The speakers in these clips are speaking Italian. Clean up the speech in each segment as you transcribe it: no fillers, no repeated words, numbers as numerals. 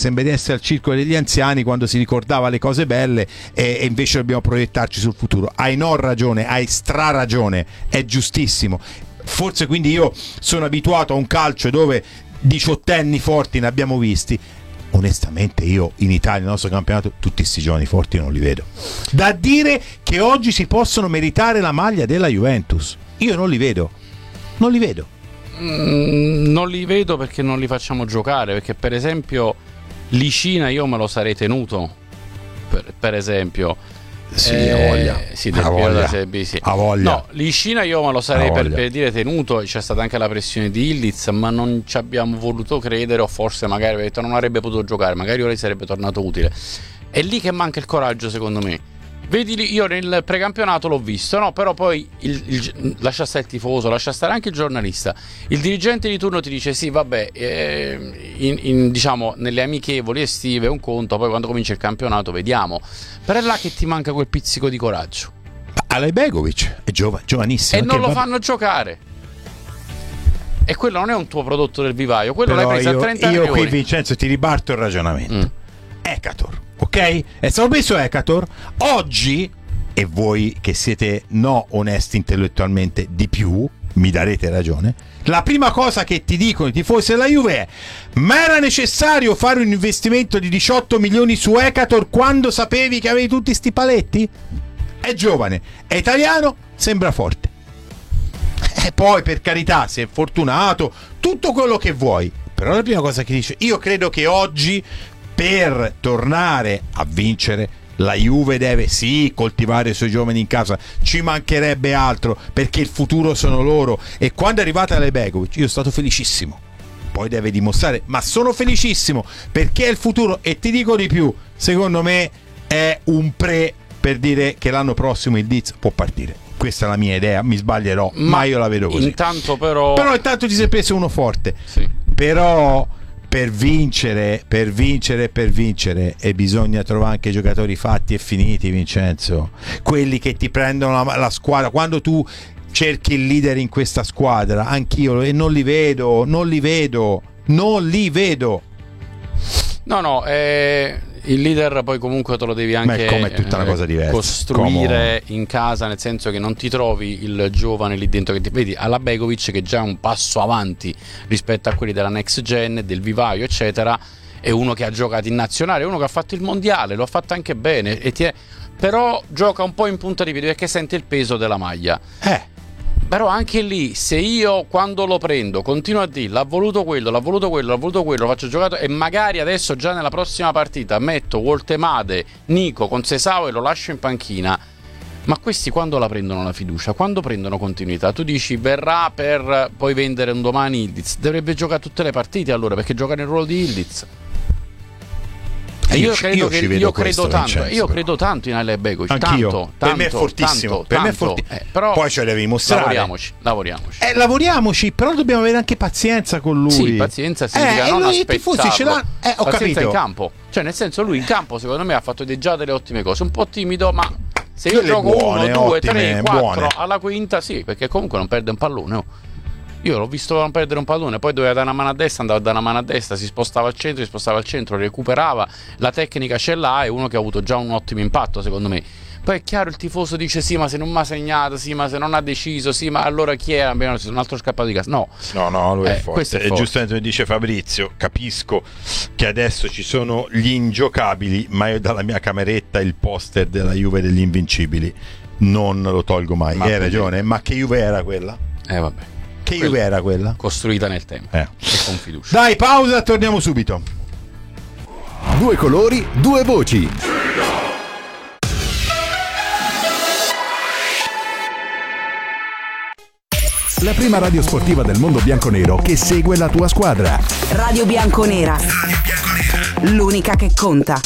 sembra di essere al circolo degli anziani quando si ricordava le cose belle e invece dobbiamo proiettarci sul futuro. Hai non ragione, hai straragione, è giustissimo. Forse quindi io sono abituato a un calcio dove diciottenni forti ne abbiamo visti. Onestamente io in Italia nel nostro campionato tutti questi giovani forti non li vedo, da dire che oggi si possono meritare la maglia della Juventus. Io non li vedo non li vedo perché non li facciamo giocare, perché per esempio Licina io me lo sarei tenuto per esempio. Sì, ha voglia. Sì, del voglia. Sì. Ha voglia. No, Licina io me lo sarei per dire tenuto. C'è stata anche la pressione di Ildiz, ma non ci abbiamo voluto credere, o forse magari detto non avrebbe potuto giocare, magari ora gli sarebbe tornato utile. È lì che manca il coraggio, secondo me. Vedi, io nel precampionato l'ho visto, no? Però poi lascia stare il tifoso, lascia stare anche il giornalista. Il dirigente di turno ti dice sì, vabbè, diciamo nelle amichevoli estive un conto, poi quando comincia il campionato vediamo. Però è là che ti manca quel pizzico di coraggio. Alejbegovic è giovanissimo e non lo fanno giocare. E quello non è un tuo prodotto del vivaio, quello però l'hai preso a 30 milioni. Io qui, Vincenzo, ti ribalto il ragionamento. Hecator, ok? È stato messo Hecator. Oggi, e voi che siete onesti intellettualmente di più, mi darete ragione, la prima cosa che ti dicono i tifosi della Juve è: ma era necessario fare un investimento di 18 milioni su Hecator quando sapevi che avevi tutti sti paletti? È giovane, è italiano, sembra forte. E poi, per carità, se è fortunato, tutto quello che vuoi. Però la prima cosa che dice: io credo che oggi, per tornare a vincere, la Juve deve sì coltivare i suoi giovani in casa, ci mancherebbe altro, perché il futuro sono loro. E quando è arrivata Alejbegovic io sono stato felicissimo, poi deve dimostrare, ma sono felicissimo perché è il futuro. E ti dico di più, secondo me è un per dire che l'anno prossimo il Diz può partire. Questa è la mia idea, mi sbaglierò, ma io la vedo così. Intanto però intanto ti sei preso uno forte, sì. Però per vincere e bisogna trovare anche giocatori fatti e finiti, Vincenzo, quelli che ti prendono la squadra. Quando tu cerchi il leader in questa squadra, anch'io, e non li vedo. Il leader poi comunque te lo devi anche come tutta una cosa diversa, costruire in casa, nel senso che non ti trovi il giovane lì dentro che ti vedi Alejbegovic, che è già un passo avanti rispetto a quelli della next gen, del vivaio eccetera, è uno che ha giocato in nazionale, è uno che ha fatto il mondiale, lo ha fatto anche bene, però gioca un po' in punta di piedi perché sente il peso della maglia. Però anche lì, se io quando lo prendo continuo a dire l'ha voluto quello, lo faccio giocato, e magari adesso già nella prossima partita metto Woltemade, Nico con Sesao e lo lascio in panchina, ma questi quando la prendono la fiducia? Quando prendono continuità? Tu dici verrà per poi vendere un domani Ildiz, dovrebbe giocare tutte le partite allora, perché gioca nel ruolo di Ildiz. Io credo tanto in Alejbegovic. Anch'io. Per me è fortissimo. Però poi ce lo devi mostrare. Lavoriamoci. Però dobbiamo avere anche pazienza con lui. Sì, pazienza significa non aspettarlo. Ce l'ha. Ho pazienza capito. in campo. Cioè, nel senso, lui in campo secondo me ha fatto già delle ottime cose. Un po' timido, ma se io gioco 1, 2, 3, 4 alla quinta, sì, perché comunque non perde un pallone. Io l'ho visto non perdere un pallone, poi doveva dare una mano a destra, andava a dare una mano a destra, si spostava al centro, recuperava, la tecnica ce l'ha, è uno che ha avuto già un ottimo impatto secondo me. Poi è chiaro, il tifoso dice sì, ma se non mi ha segnato, sì, ma se non ha deciso, sì, ma allora chi è? Abbiamo un altro scappato di casa. No, lui è forte. E giustamente come dice Fabrizio, capisco che adesso ci sono gli ingiocabili, ma io dalla mia cameretta il poster della Juve degli invincibili non lo tolgo mai. Hai ragione, ma che Juve era quella? Vabbè. Che Juve era quella? Costruita nel tempo e con fiducia. Dai, pausa, torniamo subito. Due colori, due voci. La prima radio sportiva del mondo bianconero che segue la tua squadra. Radio Bianconera. L'unica che conta.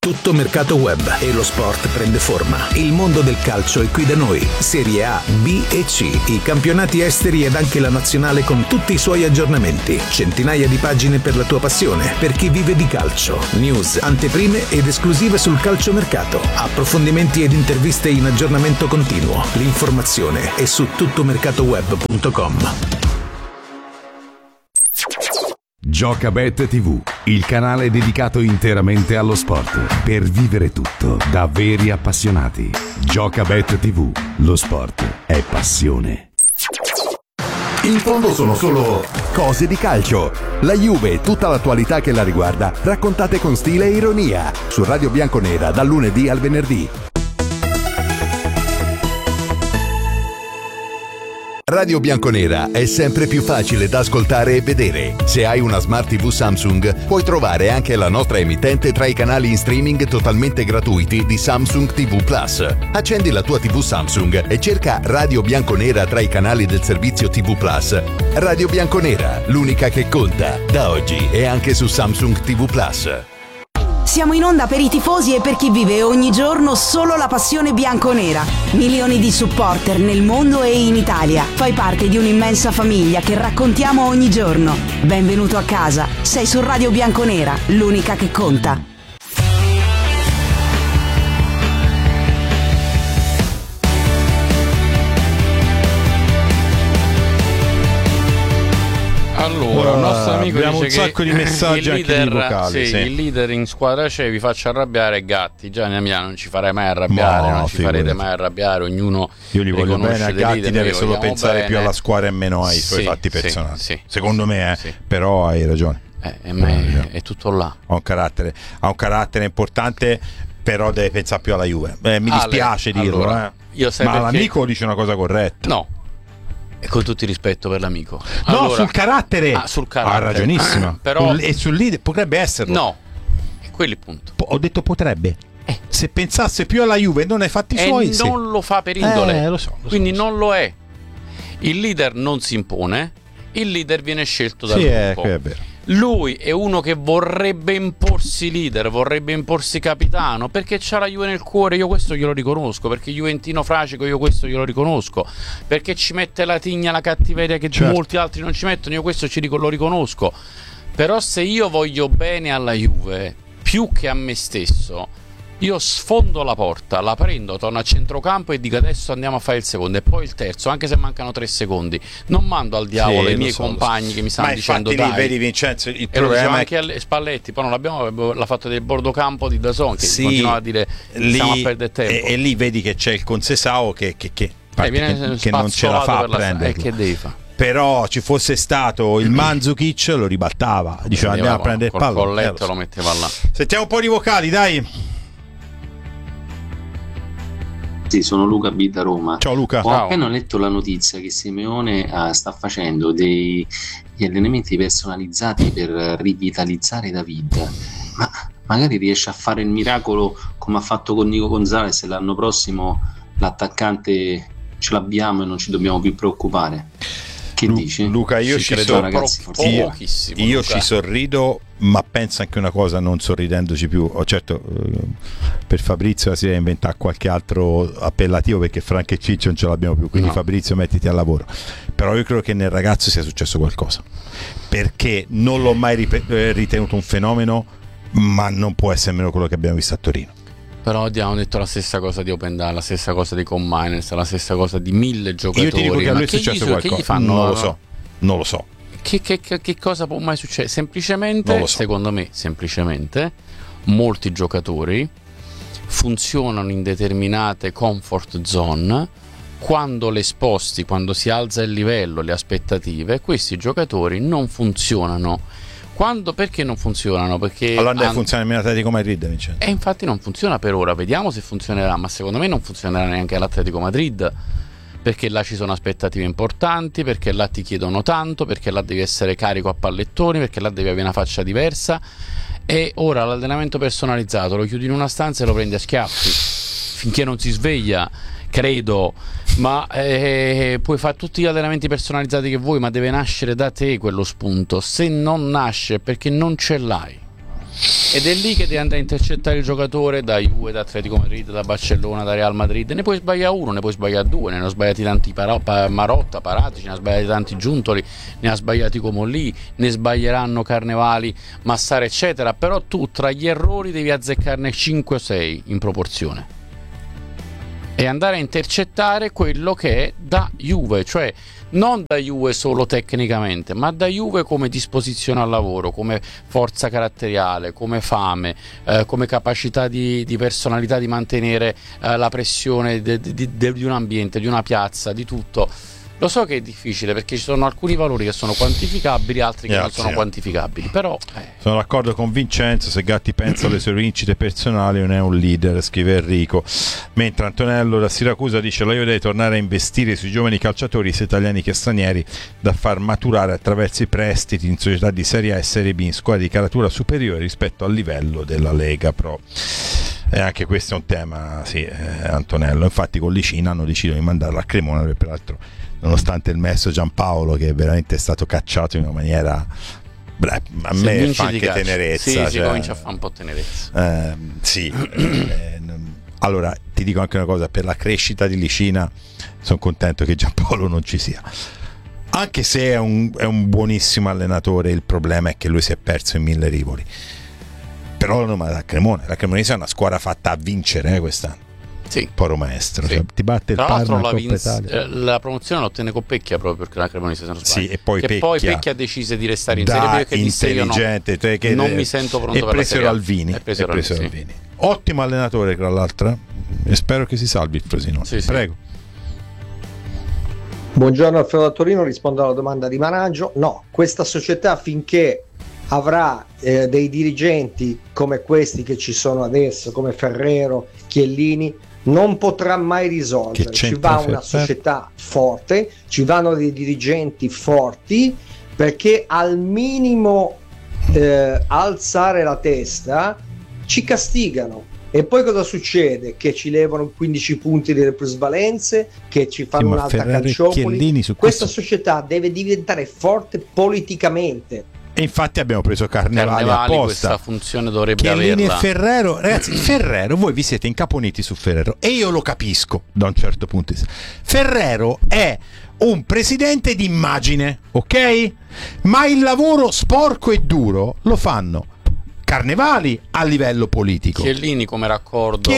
Tutto Mercato Web e lo sport prende forma. Il mondo del calcio è qui da noi. Serie A, B e C, i campionati esteri ed anche la nazionale con tutti i suoi aggiornamenti. Centinaia di pagine per la tua passione, per chi vive di calcio. News, anteprime ed esclusive sul calciomercato. Approfondimenti ed interviste in aggiornamento continuo. L'informazione è su tuttomercatoweb.com. Giocabet TV, il canale dedicato interamente allo sport, per vivere tutto da veri appassionati. Giocabet TV, lo sport è passione. In fondo sono solo cose di calcio. La Juve e tutta l'attualità che la riguarda, raccontate con stile e ironia, su Radio Bianconera dal lunedì al venerdì. Radio Bianconera è sempre più facile da ascoltare e vedere. Se hai una Smart TV Samsung, puoi trovare anche la nostra emittente tra i canali in streaming totalmente gratuiti di Samsung TV Plus. Accendi la tua TV Samsung e cerca Radio Bianconera tra i canali del servizio TV Plus. Radio Bianconera, l'unica che conta, da oggi è anche su Samsung TV Plus. Siamo in onda per i tifosi e per chi vive ogni giorno solo la passione bianconera. Milioni di supporter nel mondo e in Italia. Fai parte di un'immensa famiglia che raccontiamo ogni giorno. Benvenuto a casa. Sei su Radio Bianconera, l'unica che conta. Allora, il nostro amico abbiamo dice un sacco di messaggi anche di vocali. Sì. Il leader in squadra c'è, vi faccia arrabbiare Gatti. Già non ci farei mai arrabbiare, non ci farete mai arrabbiare. Ognuno io li voglio bene, a Gatti leader, deve solo pensare bene. Più alla squadra e meno ai suoi fatti personali. Secondo me, però hai ragione. È tutto là. Ha un carattere importante, però deve pensare più alla Juve. Mi dispiace dirlo, allora, ma l'amico dice una cosa corretta. No. E con tutto il rispetto per l'amico. No, Allora, sul carattere. Sul carattere. Ha ragionissima. Però e sul leader potrebbe esserlo. No. È quello il punto. Ho detto potrebbe. Se pensasse più alla Juve non ai fatti suoi. E non lo fa per indole. Lo so. Quindi non lo è. Il leader non si impone, il leader viene scelto dal gruppo. È vero. Lui è uno che vorrebbe imporsi leader, vorrebbe imporsi capitano, perché c'ha la Juve nel cuore, io questo glielo riconosco, perché Juventino fracico io questo glielo riconosco, perché ci mette la tigna, la cattiveria che molti altri non ci mettono, io questo lo riconosco. Però se io voglio bene alla Juve più che a me stesso, io sfondo la porta, la prendo, torno a centrocampo e dico adesso andiamo a fare il secondo e poi il terzo, anche se mancano 3 secondi. Non mando al diavolo i miei compagni che mi stanno dicendo dai. Vedi Vincenzo, il problema è che anche Spalletti, poi non l'ha fatto del bordocampo di Dazon che continuava a dire stiamo a perdere tempo. E lì vedi che c'è il Concesao che non ce la fa a prendere. Che devi fare? Però ci fosse stato il Mandzukic lo ribaltava, diceva andiamo a prendere il pallone. Colletto lo metteva là. Sentiamo un po' di vocali, dai. Sì, sono Luca B da Roma. Ciao Luca. Ho appena letto la notizia che Simeone sta facendo degli allenamenti personalizzati per rivitalizzare David, ma magari riesce a fare il miracolo come ha fatto con Nico Gonzalez e l'anno prossimo l'attaccante ce l'abbiamo e non ci dobbiamo più preoccupare. Che dici? Luca, io ci sorrido, ma penso anche una cosa, non sorridendoci più. Certo, per Fabrizio si deve inventare qualche altro appellativo, perché Frank e Ciccio non ce l'abbiamo più, quindi Fabrizio mettiti al lavoro. Però io credo che nel ragazzo sia successo qualcosa, perché non l'ho mai ritenuto un fenomeno, ma non può essere meno quello che abbiamo visto a Torino. Però abbiamo detto la stessa cosa di Opendal, la stessa cosa di Con Miners, la stessa cosa di 1000 giocatori. Io ti dico che a lui è successo qualcosa. Che gli fanno? Non lo so. Che cosa può mai succedere? Semplicemente, secondo me, molti giocatori funzionano in determinate comfort zone. Quando le sposti, quando si alza il livello, le aspettative, questi giocatori non funzionano. Perché non funzionano? Perché allora deve funzionare nemmeno l'Atletico Madrid, Vincenzo. E infatti non funziona per ora, vediamo se funzionerà, ma secondo me non funzionerà neanche all'Atletico Madrid, perché là ci sono aspettative importanti, perché là ti chiedono tanto, perché là devi essere carico a pallettoni, perché là devi avere una faccia diversa. E ora l'allenamento personalizzato lo chiudi in una stanza e lo prendi a schiaffi finché non si sveglia, credo, ma puoi fare tutti gli allenamenti personalizzati che vuoi, ma deve nascere da te quello spunto. Se non nasce perché non ce l'hai. ed è lì che devi andare a intercettare il giocatore da Juve, da Atletico Madrid, da Barcellona, da Real Madrid. Ne puoi sbagliare uno, ne puoi sbagliare due, ne hanno sbagliati tanti Marotta, Paratici, ne ha sbagliati tanti Giuntoli, ne ha sbagliati Comolli, ne sbaglieranno Carnevali, Massara eccetera, però tu tra gli errori devi azzeccarne 5 o 6 in proporzione e andare a intercettare quello che è da Juve, cioè non da Juve solo tecnicamente, ma da Juve come disposizione al lavoro, come forza caratteriale, come fame, come capacità di personalità di mantenere la pressione di un ambiente, di una piazza, di tutto. Lo so che è difficile perché ci sono alcuni valori che sono quantificabili, altri che non sono quantificabili, però sono d'accordo con Vincenzo, se Gatti pensa alle sue vincite personali non è un leader, scrive Enrico, mentre Antonello da Siracusa dice: la Juve deve tornare a investire sui giovani calciatori sia italiani che stranieri da far maturare attraverso i prestiti in società di Serie A e Serie B in squadre di caratura superiore rispetto al livello della Lega Pro. E anche questo è un tema, Antonello. Infatti con Licina hanno deciso di mandarlo a Cremona, peraltro nonostante il maestro Giampaolo, che veramente è stato cacciato in una maniera, a me fa anche tenerezza, si comincia a fare un po' tenerezza. Allora ti dico anche una cosa: per la crescita di Licina sono contento che Giampaolo non ci sia, anche se è un buonissimo allenatore. Il problema è che lui si è perso in 1000 rivoli. Però non la Cremona, la Cremonese è una squadra fatta a vincere quest'anno. Sì. Poro maestro, cioè, ti batte il Parma, la promozione la ottenne con Pecchia proprio perché la Cremonese, se non sbaglio. Sì, e poi Pecchia decise di restare in Serie B perché disse: io non mi sento pronto per la Serie A. E presero Alvini. Ottimo allenatore, tra l'altro, e spero che si salvi il Frosinone. Prego. Buongiorno Alfredo da Torino, rispondo alla domanda di Managgio. No, questa società finché avrà dei dirigenti come questi che ci sono adesso, come Ferrero, Chiellini, non potrà mai risolvere. Ci va una società forte, ci vanno dei dirigenti forti, perché al minimo alzare la testa ci castigano. E poi cosa succede? Che ci levano 15 punti delle plusvalenze, che ci fanno un'altra calciopoli. Questa società deve diventare forte politicamente. E infatti abbiamo preso Carnevali apposta. Questa funzione dovrebbe Chiellini averla. E Ferrero, ragazzi, Ferrero, voi vi siete incaponiti su Ferrero e io lo capisco da un certo punto di vista. Ferrero è un presidente d'immagine, ok? Ma il lavoro sporco e duro lo fanno Carnevali a livello politico, Chiellini come raccordo,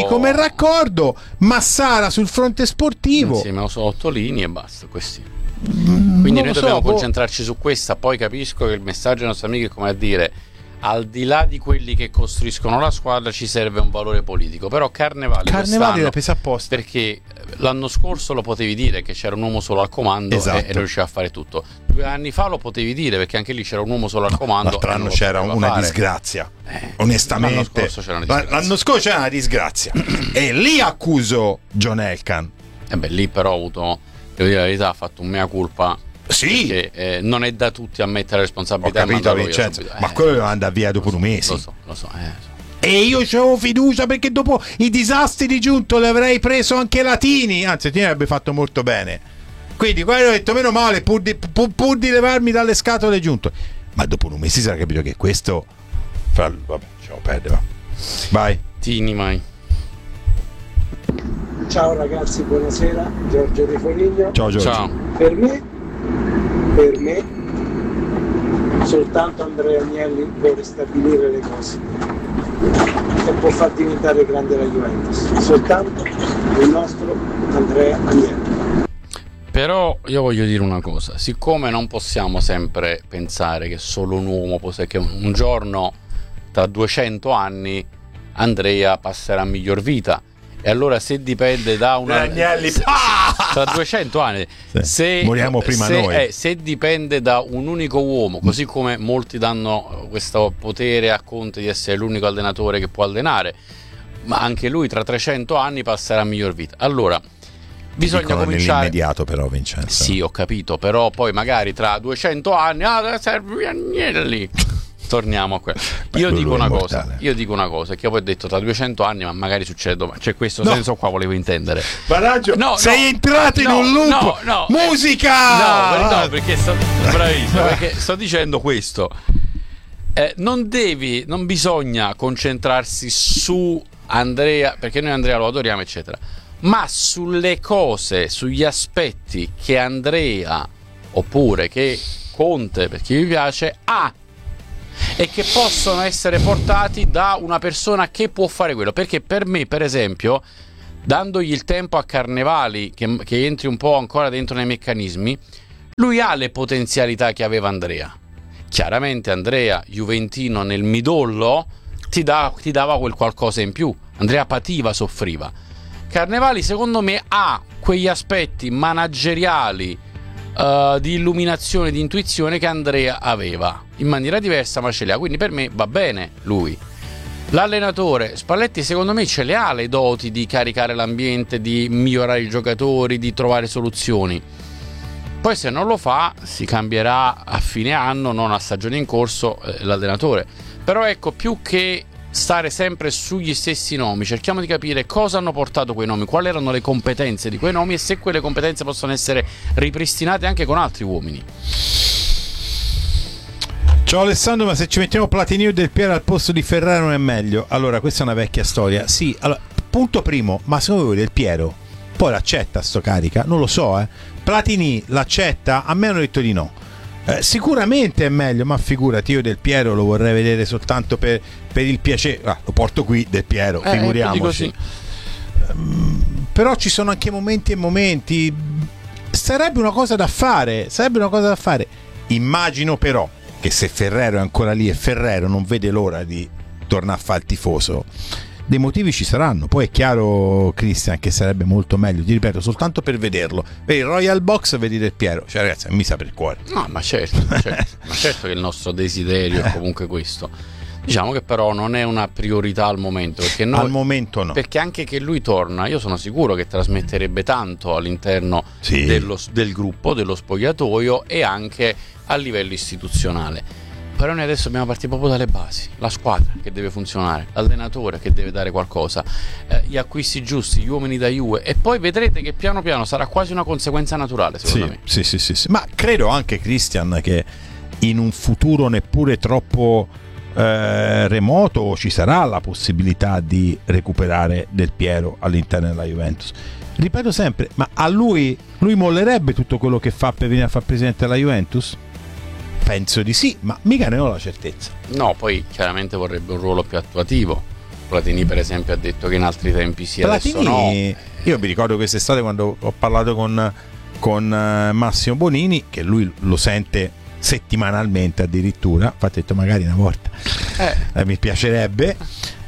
Massara sul fronte sportivo, insieme a Ottolini e basta, questi. Quindi noi dobbiamo concentrarci su questa. Poi capisco che il messaggio ai nostri amici è come a dire: al di là di quelli che costruiscono la squadra ci serve un valore politico. Però Carnevali l'ha presa apposta, perché l'anno scorso lo potevi dire che c'era un uomo solo al comando, esatto, e riusciva a fare tutto. 2 anni fa lo potevi dire perché anche lì c'era un uomo solo al comando. L'altro anno c'era una disgrazia, onestamente. L'anno scorso c'era una disgrazia e lì accuso John Elkann. Lì però ha avuto, devo dire la verità, ha fatto un mea culpa. Sì, perché non è da tutti ammettere la responsabilità. Ho capito, Vincenzo, ma quello deve andare via dopo 1 mese. Lo so. E io c'avevo fiducia perché dopo i disastri di Giuntoli avrei preso anche Latini, anzi Latini avrebbe fatto molto bene. Quindi qua ho detto meno male, pur di levarmi dalle scatole Giuntoli. Ma dopo 1 mese si sarà capito che questo vabbè, lasciamo perdere. Vai Tini mai. Ciao ragazzi, buonasera, Giorgio Di Foligno. Ciao Giorgio. Ciao. Per me soltanto Andrea Agnelli può ristabilire le cose e può far diventare grande la Juventus, soltanto il nostro Andrea Agnelli. Però io voglio dire una cosa: siccome non possiamo sempre pensare che solo un uomo che un giorno tra 200 anni Andrea passerà a miglior vita, e allora se dipende da una tra 200 anni, se moriamo prima noi, se dipende da un unico uomo, così come molti danno questo potere a Conte di essere l'unico allenatore che può allenare, ma anche lui tra 300 anni passerà a miglior vita. Allora bisogna cominciare nell'immediato, però Vincenzo. Sì, ho capito, però poi magari tra 200 anni serve Agnelli. Torniamo a quello. Io dico una cosa, che poi ho detto tra 200 anni, ma magari succede domani. Cioè, questo senso qua volevo intendere. Managgio, sei entrato in un loop. Musica! No, perché bravissimo, perché sto dicendo questo. non bisogna concentrarsi su Andrea, perché noi Andrea lo adoriamo eccetera, ma sulle cose, sugli aspetti che Andrea oppure che Conte, per chi vi piace, ha e che possono essere portati da una persona che può fare quello. Perché per me, per esempio, dandogli il tempo a Carnevali che entri un po' ancora dentro nei meccanismi, lui ha le potenzialità che aveva Andrea. Chiaramente Andrea, juventino nel midollo, ti dava quel qualcosa in più. Andrea pativa, soffriva. Carnevali secondo me ha quegli aspetti manageriali, di illuminazione, di intuizione che Andrea aveva, in maniera diversa ma ce li ha, quindi per me va bene lui. L'allenatore Spalletti secondo me ce le ha le doti di caricare l'ambiente, di migliorare i giocatori, di trovare soluzioni. Poi se non lo fa si cambierà a fine anno, non a stagione in corso, l'allenatore. Però ecco, più che stare sempre sugli stessi nomi, cerchiamo di capire cosa hanno portato quei nomi, quali erano le competenze di quei nomi e se quelle competenze possono essere ripristinate anche con altri uomini. Ciao Alessandro, ma se ci mettiamo Platini o Del Piero al posto di Ferrari non è meglio? Allora, questa è una vecchia storia. Sì, allora, punto primo, ma secondo voi Del Piero poi l'accetta sto carica? Non lo so, Platini l'accetta? A me hanno detto di no. Sicuramente è meglio, ma figurati, io Del Piero lo vorrei vedere soltanto per il piacere. Lo porto qui Del Piero, figuriamoci. Però ci sono anche momenti e momenti. Sarebbe una cosa da fare. Immagino però che se Ferrero è ancora lì e Ferrero non vede l'ora di tornare a fare il tifoso, dei motivi ci saranno. Poi è chiaro, Christian, che sarebbe molto meglio, ti ripeto, soltanto per vederlo. Vedi il Royal Box, vedi Del Piero, cioè ragazzi, mi sa per il cuore. No, ma certo ma certo che il nostro desiderio è comunque questo. Diciamo che però non è una priorità al momento, perché noi, al momento no, perché anche che lui torna, io sono sicuro che trasmetterebbe tanto all'interno del gruppo, dello spogliatoio e anche a livello istituzionale. Però noi adesso dobbiamo partire proprio dalle basi, la squadra che deve funzionare, l'allenatore che deve dare qualcosa, gli acquisti giusti, gli uomini da Juve, e poi vedrete che piano piano sarà quasi una conseguenza naturale, secondo me. Sì. Ma credo anche, Christian, che in un futuro neppure troppo remoto ci sarà la possibilità di recuperare Del Piero all'interno della Juventus. Ripeto sempre, ma a lui mollerebbe tutto quello che fa per venire a fare presidente della Juventus? Penso di sì, ma mica ne ho la certezza. No, poi chiaramente vorrebbe un ruolo più attuativo. Platini per esempio ha detto che in altri tempi sì, Platini, adesso no. Io mi ricordo quest'estate quando ho parlato con Massimo Bonini, che lui lo sente settimanalmente addirittura, infatti ho detto magari una volta mi piacerebbe,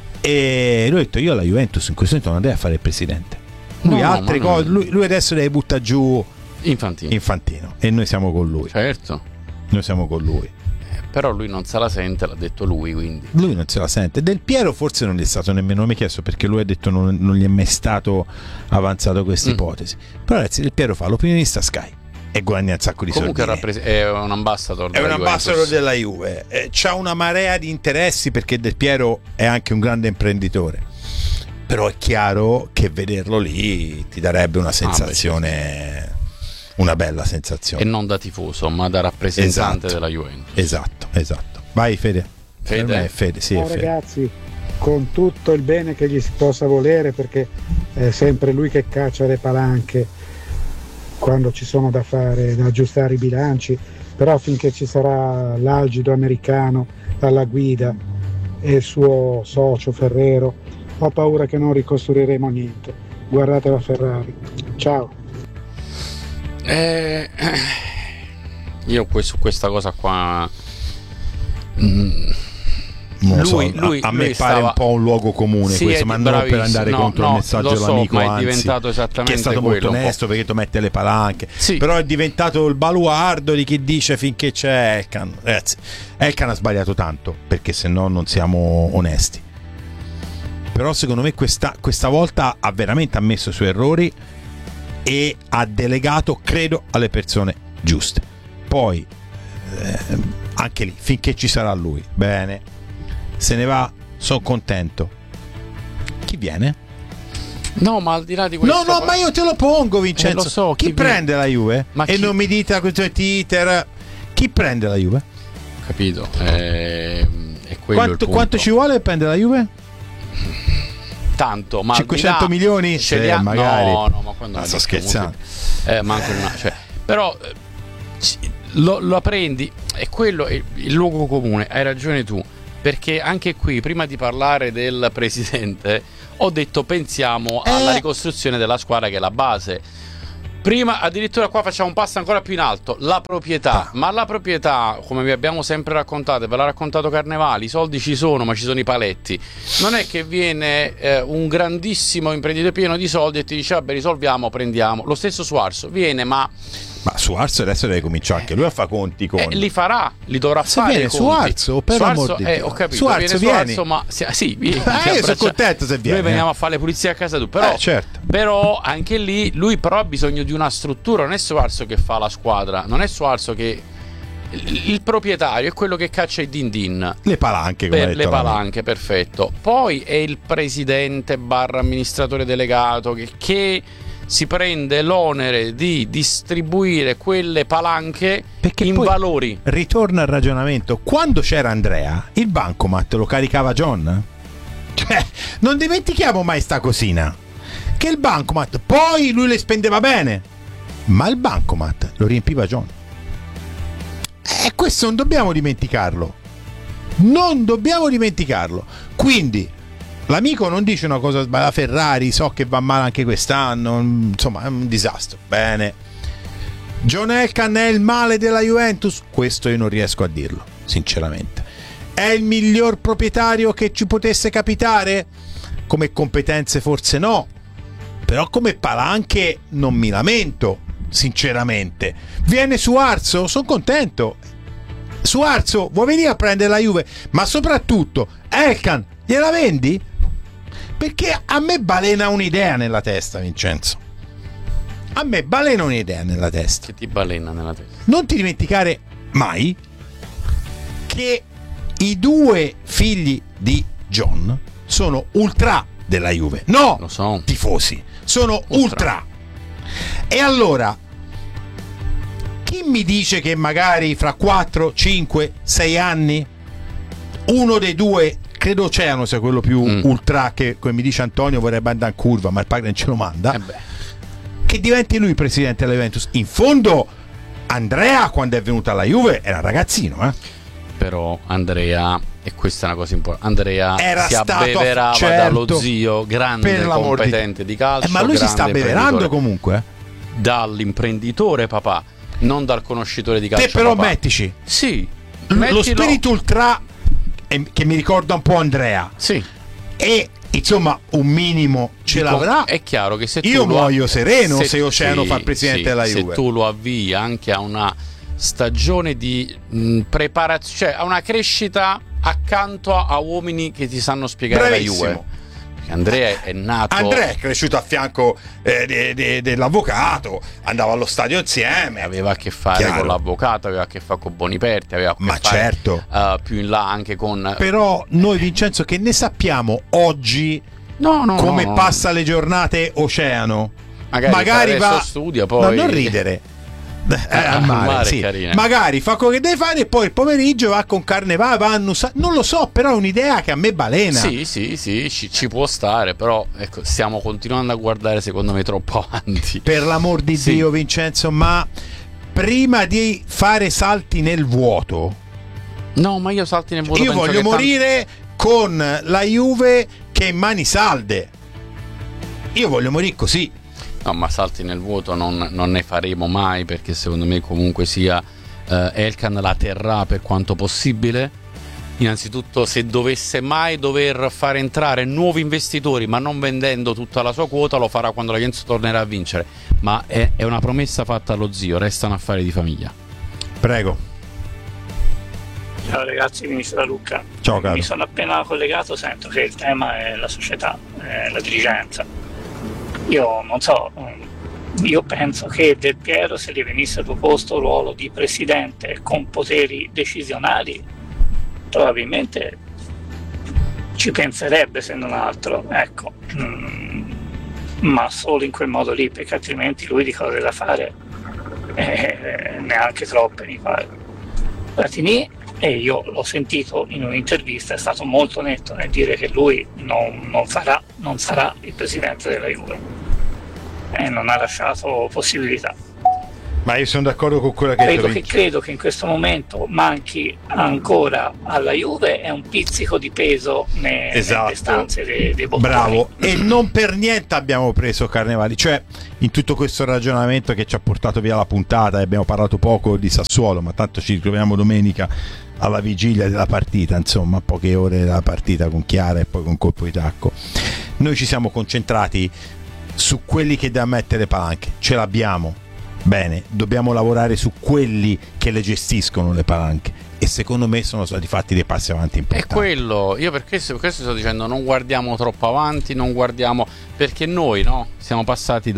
e lui ha detto io alla Juventus in questo momento non deve fare il presidente, lui altre cose, lui adesso deve buttare giù Infantino e noi siamo con lui. Certo. Noi siamo con lui. Però lui non se la sente, l'ha detto lui, quindi. Lui non se la sente. Del Piero forse non gli è stato nemmeno mai chiesto, perché lui ha detto non gli è mai stato avanzato questa ipotesi. Però ragazzi, Del Piero fa l'opinionista Sky e guadagna un sacco di soldi. Comunque è un ambassador della Juventus. È un ambassador della Juve. C'ha una marea di interessi, perché Del Piero è anche un grande imprenditore. Però è chiaro che vederlo lì ti darebbe una sensazione... una bella sensazione. E non da tifoso, ma da rappresentante della Juventus. Esatto. Vai Fede. Fede, sì, ciao ragazzi, con tutto il bene che gli si possa volere, perché è sempre lui che caccia le palanche quando ci sono da fare, da aggiustare i bilanci, però finché ci sarà l'algido americano alla guida e il suo socio Ferrero, ho paura che non ricostruiremo niente. Guardate la Ferrari. Ciao. Io su questa cosa qua lui a me pare un po' un luogo comune, questo, ma non per andare contro il messaggio dell'amico, ma è diventato esattamente che è stato quello, molto onesto, perché tu mette le palanche, però è diventato il baluardo di chi dice finché c'è Elkan. Ragazzi, Elkan ha sbagliato tanto, perché se no non siamo onesti, però secondo me questa volta ha veramente ammesso i suoi errori e ha delegato, credo, alle persone giuste. Poi anche lì, finché ci sarà lui, bene, se ne va, sono contento. Chi viene? No, ma al di là di questo, no, ma io te lo pongo, Vincenzo. Lo so, chi prende la Juve? Ma e non mi dite a questo Twitter chi prende la Juve? Capito. Quanto ci vuole per prendere la Juve? Tanto, ma 500 milioni? Magari. No, ma quando sto scherzando. Manco però lo prendi, è quello è il luogo comune, hai ragione tu, perché anche qui prima di parlare del presidente ho detto pensiamo alla ricostruzione della squadra, che è la base. Prima addirittura qua facciamo un passo ancora più in alto, la proprietà. Ma la proprietà, come vi abbiamo sempre raccontato, ve l'ha raccontato Carnevali, i soldi ci sono ma ci sono i paletti. Non è che viene un grandissimo imprenditore pieno di soldi e ti dice vabbè risolviamo, prendiamo. Lo stesso Suarzo viene, ma Suarzo adesso deve cominciare anche lui a fare conti con li farà, li dovrà fare. Viene Suarzo, per amor di Dio. Ho capito, Suarzo viene Suarzo, ma vieni, io sono contento se viene. Noi veniamo a fare le pulizie a casa tu, però, certo. Però anche lì lui però ha bisogno di una struttura, non è Suarzo che fa la squadra, non è Suarzo che il proprietario è quello che caccia i din le palanche, come le palanche, perfetto. Poi è il presidente / amministratore delegato che si prende l'onere di distribuire quelle palanche perché in valori. Ritorna al ragionamento, quando c'era Andrea il bancomat lo caricava John, cioè non dimentichiamo mai sta cosina, che il bancomat poi lui le spendeva bene ma il bancomat lo riempiva John, e questo non dobbiamo dimenticarlo, quindi l'amico non dice una cosa sbagliata, Ferrari so che va male anche quest'anno, insomma è un disastro, bene. John Elkann è il male della Juventus? Questo io non riesco a dirlo, sinceramente. È il miglior proprietario che ci potesse capitare? Come competenze forse no, però come palanche non mi lamento, sinceramente. Viene Suarzo? Sono contento. Suarzo, vuoi venire a prendere la Juve? Ma soprattutto, Elkann, gliela vendi? Perché a me balena un'idea nella testa, Vincenzo. A me balena un'idea nella testa. Che ti balena nella testa? Non ti dimenticare mai che i 2 figli di John sono ultra della Juve. No, lo so. Tifosi. Sono ultra. E allora, chi mi dice che magari fra 4, 5, 6 anni uno dei 2, credo Oceano sia quello più ultra, che come mi dice Antonio vorrebbe andare in curva ma il padre non ce lo manda, che diventi lui presidente della Juventus? In fondo Andrea quando è venuto alla Juve era un ragazzino, però Andrea, e questa è una cosa importante, Andrea era si abbeverava dallo zio grande competente di calcio, ma lui si sta abbeverando comunque dall'imprenditore papà, non dal conoscitore di calcio. Te però papà. mettici lo lo spirito ultra che mi ricorda un po' Andrea, e insomma un minimo ce l'avrà. È chiaro che se io muoio sereno se Oceano fa il presidente della Juve, se tu lo avvii anche a una stagione di preparazione, cioè a una crescita accanto a uomini che ti sanno spiegare la Juve. Andrea è nato, Andrea è cresciuto a fianco dell'avvocato, andava allo stadio insieme, aveva a che fare con l'avvocato, aveva a che fare con Boniperti, aveva a che fare più in là anche con. Però noi, Vincenzo, che ne sappiamo oggi come passa le giornate Oceano? Magari va studia, poi non ridere. Al mare sì. Magari fa quello che deve fare e poi il pomeriggio va con Carnevale, va a non lo so, però è un'idea che a me balena. Sì, ci può stare, però ecco, stiamo continuando a guardare secondo me troppo avanti. Per l'amor di Dio, Vincenzo, ma prima di fare salti nel vuoto, no, ma io salti nel vuoto io voglio morire con la Juve che è in mani salde. Io voglio morire così. No, ma salti nel vuoto non ne faremo mai, perché secondo me comunque sia Elkann la terrà per quanto possibile. Innanzitutto, se dovesse mai dover far entrare nuovi investitori ma non vendendo tutta la sua quota, lo farà quando la Juventus tornerà a vincere, ma è una promessa fatta allo zio, resta un affare di famiglia. Prego. Ciao ragazzi, ministro Luca. Ciao caro. Mi sono appena collegato, sento che il tema è la società, la dirigenza. Io non so, io penso che Del Piero, se gli venisse proposto il ruolo di presidente con poteri decisionali, probabilmente ci penserebbe, se non altro, ecco, ma solo in quel modo lì, perché altrimenti lui di cose da fare neanche troppe mi pare. Platini e io l'ho sentito in un'intervista, è stato molto netto nel dire che lui non sarà il presidente della Juve e non ha lasciato possibilità. Ma io sono d'accordo con quello che credo che in questo momento manchi ancora alla Juve è un pizzico di peso nelle stanze dei bottoni. Bravo, e non per niente abbiamo preso Carnevali, cioè in tutto questo ragionamento che ci ha portato via la puntata, e abbiamo parlato poco di Sassuolo, ma tanto ci ritroviamo domenica alla vigilia della partita, insomma, a poche ore dalla partita con Chiara e poi con colpo di tacco. Noi ci siamo concentrati su quelli che da mettere palanche, ce l'abbiamo. Bene, dobbiamo lavorare su quelli che le gestiscono le palanche, e secondo me sono stati fatti dei passi avanti importanti. È quello, io per questo sto dicendo, non guardiamo troppo avanti, non guardiamo, perché noi siamo passati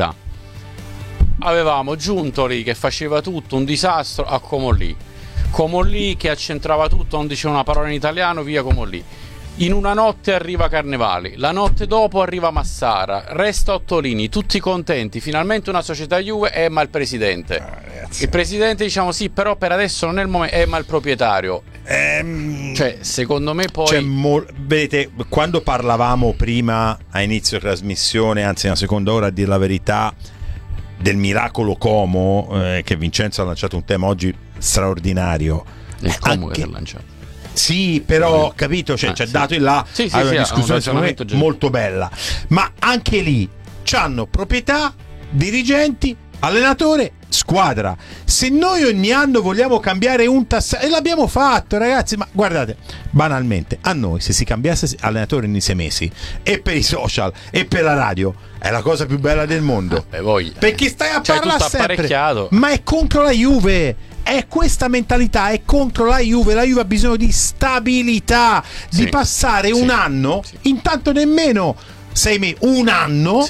avevamo Giuntoli che faceva tutto un disastro a Comolli che accentrava tutto, non diceva una parola in italiano, via Comolli. In una notte arriva Carnevali, la notte dopo arriva Massara, resta Ottolini, tutti contenti, finalmente una società Juve, ma il presidente. Il presidente diciamo sì, però per adesso non è il momento, ma il proprietario. Cioè, secondo me poi... vedete, quando parlavamo prima a inizio trasmissione, anzi nella seconda ora a dire la verità, del miracolo Como, che Vincenzo ha lanciato un tema oggi straordinario. Il Como che ha lanciato. Sì, però capito, c'è dato in là una discussione molto bella, ma anche lì c'hanno proprietà, dirigenti, allenatore, squadra. Se noi ogni anno vogliamo cambiare un tassello, e l'abbiamo fatto, ragazzi, ma guardate, banalmente a noi se si cambiasse allenatore in 6 mesi, e per i social e per la radio, è la cosa più bella del mondo, perché stai a parlare sempre, ma è contro la Juve. È questa mentalità, è contro la Juve. La Juve ha bisogno di stabilità, di passare un anno, intanto nemmeno 6 mesi, un anno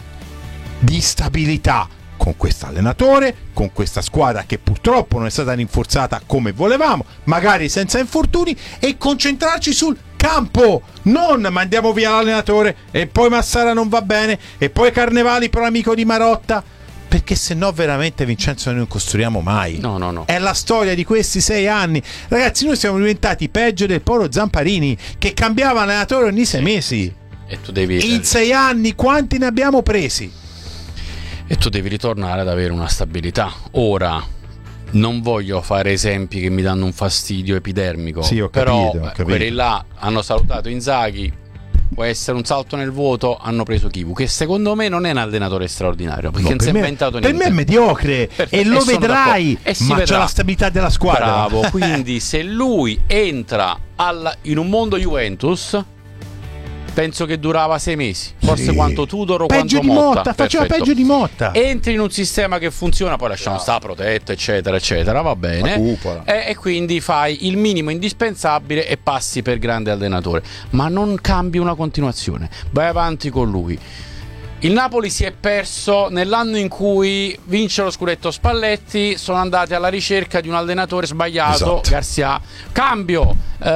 di stabilità con questo allenatore, con questa squadra che purtroppo non è stata rinforzata come volevamo, magari senza infortuni, e concentrarci sul campo. Non mandiamo via l'allenatore e poi Massara non va bene e poi Carnevali però amico di Marotta, perché se no veramente, Vincenzo, noi non costruiamo mai. No. È la storia di questi 6 anni, ragazzi. Noi siamo diventati peggio del Poro Zamparini che cambiava allenatore ogni 6 mesi, e tu devi in 6 anni quanti ne abbiamo presi? E tu devi ritornare ad avere una stabilità. Ora non voglio fare esempi che mi danno un fastidio epidermico, ho però capito. Quelli là hanno salutato Inzaghi, può essere un salto nel vuoto, hanno preso Chivu, che secondo me non è un allenatore straordinario, perché non si è inventato niente. Per me è mediocre. Perfetto. E lo vedrai, ma c'è la stabilità della squadra. Bravo. Quindi se lui entra in un mondo Juventus, penso che durava 6 mesi, forse quanto Tudor o peggio quanto di Motta. Faceva peggio di Motta. Entri in un sistema che funziona, poi lasciamo sta protetto, eccetera eccetera, va bene, e quindi fai il minimo indispensabile e passi per grande allenatore, ma non cambi una continuazione, vai avanti con lui. Il Napoli si è perso nell'anno in cui vince lo scudetto Spalletti, sono andati alla ricerca di un allenatore sbagliato, Garcia, cambio,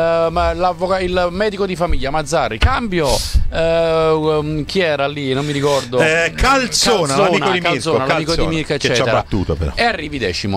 il medico di famiglia Mazzarri, cambio, chi era lì, non mi ricordo, Calzona, l'amico di Mirko, eccetera, che ci ha battuto però. E arrivi decimo.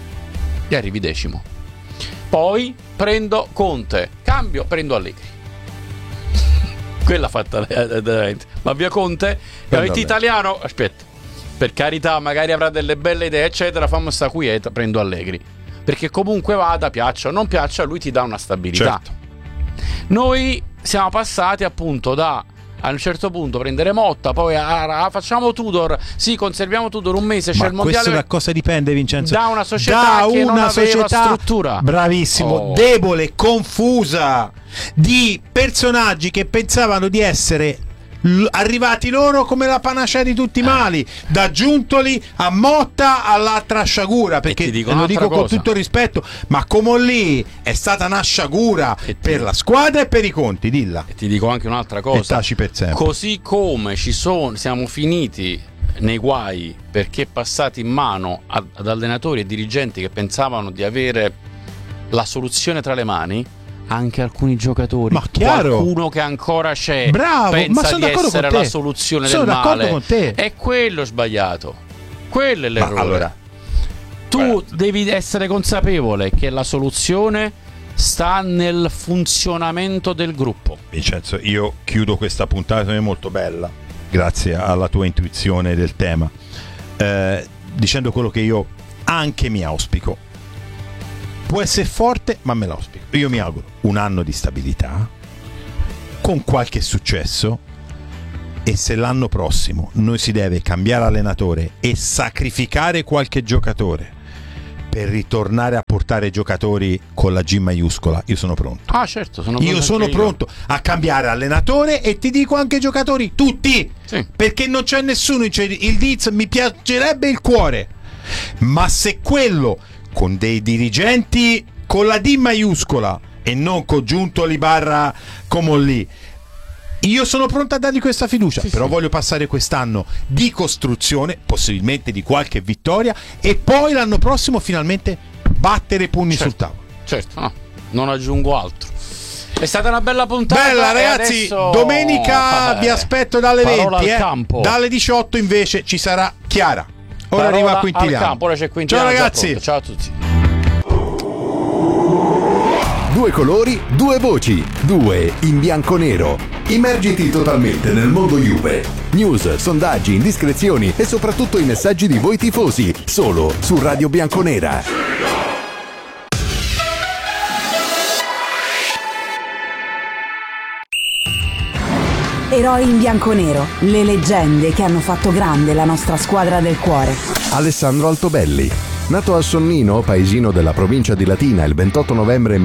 Poi prendo Conte, cambio, prendo Allegri. Quella fatta veramente. Ma via Conte, avete italiano, aspetta, per carità, magari avrà delle belle idee eccetera, fammi sta quieta, prendo Allegri, perché comunque vada, piaccia o non piaccia, lui ti dà una stabilità. Noi siamo passati appunto da a un certo punto prendere Motta, poi facciamo Tudor, sì, conserviamo Tudor un mese, c'è il mondiale. Questo da cosa dipende, Vincenzo? Da una società che non aveva struttura. Bravissimo, debole, confusa, di personaggi che pensavano di essere arrivati loro come la panacea di tutti i mali, da Giuntoli a Motta all'altra sciagura, perché lo dico con tutto il rispetto, ma Comolli è stata una sciagura per la squadra e per i conti, dilla. E ti dico anche un'altra cosa, e taci per sempre. Così come siamo finiti nei guai perché passati in mano ad allenatori e dirigenti che pensavano di avere la soluzione tra le mani, anche alcuni giocatori, qualcuno che ancora c'è, pensa di essere la soluzione del male, con te. È quello sbagliato, quello è l'errore. Tu devi essere consapevole che la soluzione sta nel funzionamento del gruppo. Vincenzo, io chiudo questa puntata, è molto bella, grazie alla tua intuizione del tema, dicendo quello che io anche mi auspico. Può essere forte, ma me l'auspico. Io mi auguro un anno di stabilità con qualche successo, e se l'anno prossimo noi si deve cambiare allenatore e sacrificare qualche giocatore per ritornare a portare giocatori con la G maiuscola, io sono pronto. Ah, certo, sono pronto a cambiare allenatore, e ti dico anche giocatori, tutti, sì. Perché non c'è nessuno, cioè, il Diz mi piacerebbe il cuore, ma se quello con dei dirigenti con la D maiuscola e non con Giuntoli barra Comolli, io sono pronto a dargli questa fiducia, sì, però voglio passare quest'anno di costruzione, possibilmente di qualche vittoria, e poi l'anno prossimo finalmente battere pugni sul tavolo. Certo, no, non aggiungo altro. È stata una bella puntata. Bella, ragazzi, adesso... domenica vi aspetto dalle 20, dalle 18 invece ci sarà Chiara. Ora arriva Quintiliano. Campo, ora c'è Quintiliano. Ciao ragazzi. Ciao a tutti. Due colori, due voci, due in bianco-nero. Immergiti totalmente nel mondo Juve. News, sondaggi, indiscrezioni e soprattutto i messaggi di voi tifosi. Solo su Radio Bianconera. Eroi in bianco-nero, le leggende che hanno fatto grande la nostra squadra del cuore. Alessandro Altobelli. Nato a Sonnino, paesino della provincia di Latina, il 28 novembre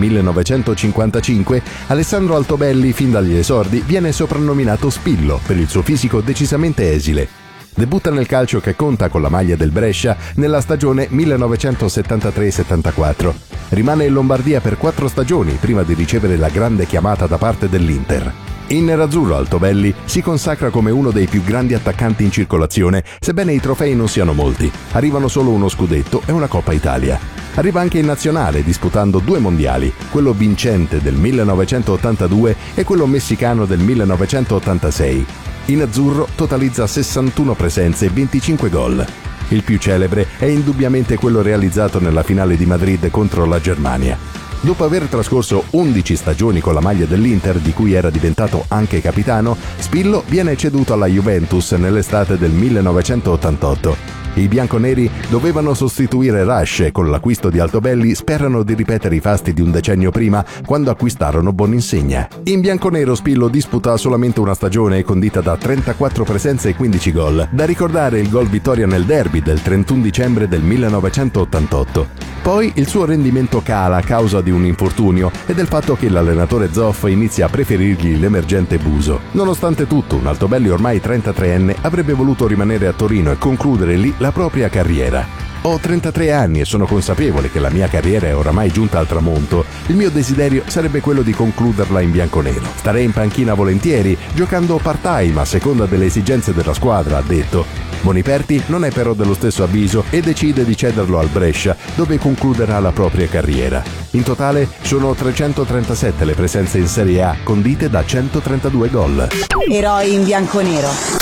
1955, Alessandro Altobelli, fin dagli esordi, viene soprannominato Spillo per il suo fisico decisamente esile. Debutta nel calcio che conta con la maglia del Brescia nella stagione 1973-74. Rimane in Lombardia per 4 stagioni prima di ricevere la grande chiamata da parte dell'Inter. In nerazzurro Altobelli si consacra come uno dei più grandi attaccanti in circolazione, sebbene i trofei non siano molti. Arrivano solo uno scudetto e una Coppa Italia. Arriva anche in nazionale disputando 2 mondiali, quello vincente del 1982 e quello messicano del 1986. In azzurro totalizza 61 presenze e 25 gol. Il più celebre è indubbiamente quello realizzato nella finale di Madrid contro la Germania. Dopo aver trascorso 11 stagioni con la maglia dell'Inter, di cui era diventato anche capitano, Spillo viene ceduto alla Juventus nell'estate del 1988. I bianconeri dovevano sostituire Rush e con l'acquisto di Altobelli sperano di ripetere i fasti di un decennio prima, quando acquistarono Boninsegna. In bianconero Spillo disputa solamente una stagione condita da 34 presenze e 15 gol. Da ricordare il gol vittoria nel derby del 31 dicembre del 1988. Poi il suo rendimento cala a causa di un infortunio e del fatto che l'allenatore Zoff inizia a preferirgli l'emergente Buso. Nonostante tutto, un Altobelli ormai 33enne avrebbe voluto rimanere a Torino e concludere lì la propria carriera. Ho 33 anni e sono consapevole che la mia carriera è oramai giunta al tramonto. Il mio desiderio sarebbe quello di concluderla in bianconero. Starei in panchina volentieri, giocando part-time a seconda delle esigenze della squadra, ha detto. Boniperti non è però dello stesso avviso e decide di cederlo al Brescia, dove concluderà la propria carriera. In totale sono 337 le presenze in Serie A, condite da 132 gol. Eroi in bianconero.